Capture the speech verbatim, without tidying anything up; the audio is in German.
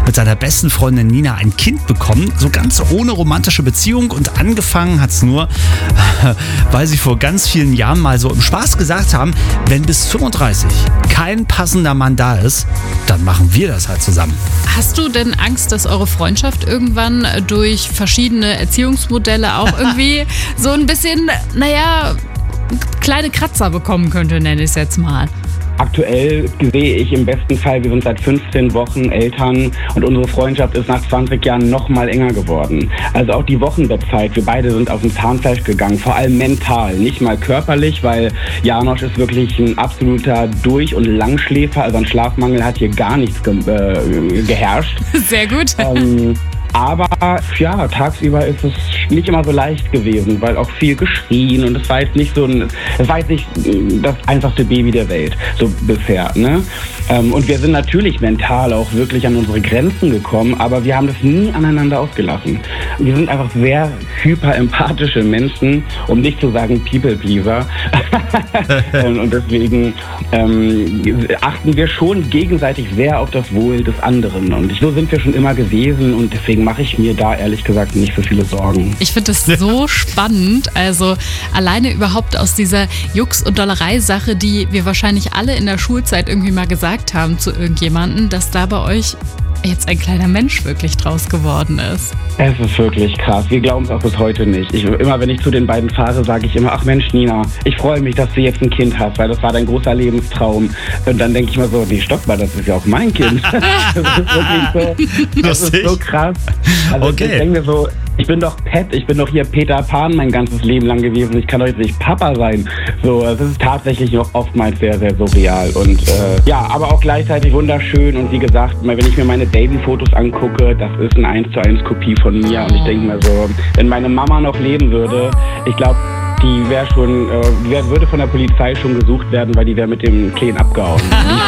mit seiner besten Freundin Nina ein Kind bekommen. So ganz ohne romantische Beziehung. Und angefangen hat es nur, weil sie vor ganz vielen Jahren mal so im Spaß gesagt haben, wenn bis fünfunddreißig kein passender Mann da ist, dann machen wir das halt zusammen. Hast du denn Angst, dass eure Freundschaft irgendwann durch verschiedene Erziehungsmodelle auch irgendwie so ein bisschen, naja, kleine Kratzer bekommen könnte, nenne ich es jetzt mal? Aktuell sehe ich im besten Fall, wir sind seit fünfzehn Wochen Eltern und unsere Freundschaft ist nach zwanzig Jahren noch mal enger geworden. Also auch die Wochenbettzeit, wir beide sind auf dem Zahnfleisch gegangen, vor allem mental, nicht mal körperlich, weil Janosch ist wirklich ein absoluter Durch- und Langschläfer, also an Schlafmangel hat hier gar nichts ge äh, geherrscht. Sehr gut. Ähm, Aber ja, tagsüber ist es nicht immer so leicht gewesen, weil auch viel geschrien und es war jetzt nicht so ein, es war jetzt nicht das einfachste Baby der Welt, so bisher, ne? Und wir sind natürlich mental auch wirklich an unsere Grenzen gekommen, aber wir haben das nie aneinander ausgelassen. Wir sind einfach sehr hyperempathische Menschen, um nicht zu sagen People-Pleaser. Und deswegen ähm, achten wir schon gegenseitig sehr auf das Wohl des anderen. Und so sind wir schon immer gewesen und deswegen mache ich mir da ehrlich gesagt nicht so viele Sorgen. Ich finde das so spannend. Also alleine überhaupt aus dieser Jux- und Dollerei-Sache, die wir wahrscheinlich alle in der Schulzeit irgendwie mal gesagt haben zu irgendjemandem, dass da bei euch jetzt ein kleiner Mensch wirklich draus geworden ist. Es ist wirklich krass. Wir glauben es auch bis heute nicht. Ich, immer wenn ich zu den beiden fahre, sage ich immer, ach Mensch Nina, ich freue mich, dass du jetzt ein Kind hast, weil das war dein großer Lebenstraum. Und dann denke ich mir so, nee, stopp mal, das ist ja auch mein Kind. Das ist wirklich so, das ist so krass. Also okay. Ich denke mir so, ich bin doch Pet, ich bin doch hier Peter Pan mein ganzes Leben lang gewesen. Ich kann doch jetzt nicht Papa sein. So, es ist tatsächlich noch oftmals sehr, sehr surreal. Und äh, ja, aber auch gleichzeitig wunderschön. Und wie gesagt, wenn ich mir meine Babyfotos angucke, das ist eine eins zu eins Kopie von mir. Und ich denke mir so, wenn meine Mama noch leben würde, ich glaube, die wäre schon, äh, die wär, würde von der Polizei schon gesucht werden, weil die wäre mit dem Kleinen abgehauen.